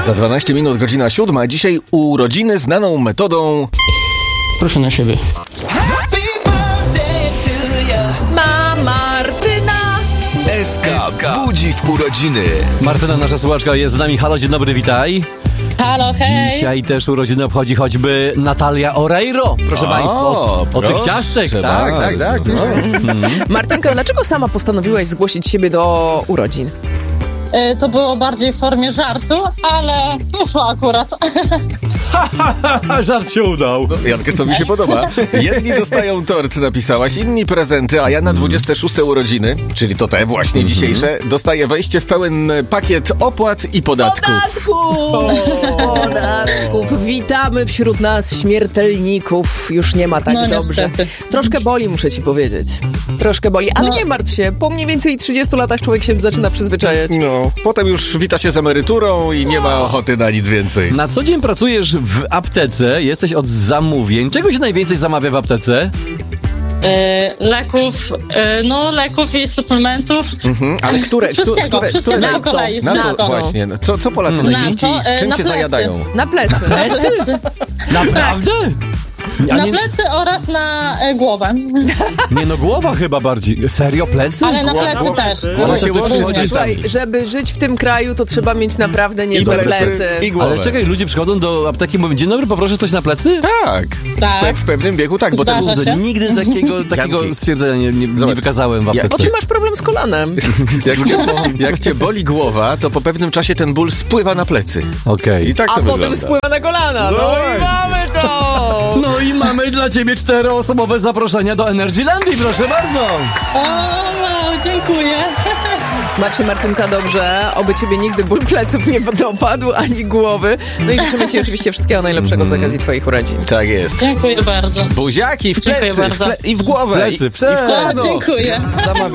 Za 12 minut, godzina 7. Dzisiaj urodziny znaną metodą... Proszę na siebie. Martyna! SK budzi w urodziny. Martyna, nasza słuchaczka, jest z nami. Halo, dzień dobry, witaj. Halo, hej. Dzisiaj też urodziny obchodzi choćby Natalia Oreiro, proszę państwa. O tych ciastek, tak. No. Martynka, dlaczego sama postanowiłaś zgłosić siebie do urodzin? To było bardziej w formie żartu, ale wyszło akurat. Żart się udał. Jankę, co mi się podoba. Jedni dostają tort, napisałaś, inni prezenty, a ja na 26 urodziny, czyli to te właśnie dzisiejsze, dostaję wejście w pełen pakiet opłat i podatków. Podatków. Witamy wśród nas śmiertelników. Już nie ma tak No, dobrze. niestety. Troszkę boli, muszę ci powiedzieć. Troszkę boli, ale nie martw się. Po mniej więcej 30 latach człowiek się zaczyna przyzwyczajać. No, potem już wita się z emeryturą i nie ma ochoty na nic więcej. Na co dzień pracujesz w aptece, jesteś od zamówień. Czego się najwięcej zamawia w aptece? Leków i suplementów. Ale które Wszystkiego na po co? kolei. Na co wszystko. właśnie? Co Polacy Na najczęściej, co? czym Na się plecy. zajadają? Na plecy. Naprawdę? Na plecy oraz na głowę. Nie no, głowa chyba bardziej. Serio, plecy? Ale na plecy też. Głowa się to łączy z przychodzi- plecami. Słuchaj, żeby żyć w tym kraju, to trzeba mieć naprawdę niezłe plecy. I głowę. Ale czekaj, ludzie przychodzą do apteki i mówią, dzień dobry, poproszę coś na plecy? Tak. Tak. W pewnym wieku tak, bo ten... Zdarza się. Nigdy takiego Janki. stwierdzenia nie Zobacz. wykazałem w Ja- O, aptece. ty masz problem z kolanem. Jak cię boli głowa, to po pewnym czasie ten ból spływa na plecy. Okej. I tak A to potem wygląda. spływa na kolana. No i mamy to! No i mamy dla ciebie 4-osobowe zaproszenia do Energylandii, proszę bardzo. O, wow, dziękuję. Baw się, Martynka, dobrze. Oby ciebie nigdy ból pleców nie dopadł, ani głowy. No i życzymy ci oczywiście wszystkiego najlepszego z okazji twoich urodzin. Tak jest. Dziękuję bardzo. Buziaki w Dziękuję plecy bardzo. i w głowę. Plecy, i w kolano. Dziękuję. Zamawiam.